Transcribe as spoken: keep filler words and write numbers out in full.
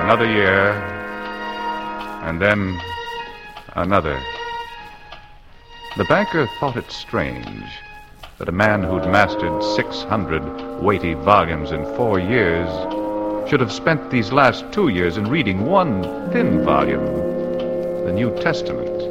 Another year, and then another. The banker thought it strange that a man who'd mastered six hundred weighty volumes in four years should have spent these last two years in reading one thin volume, the New Testament.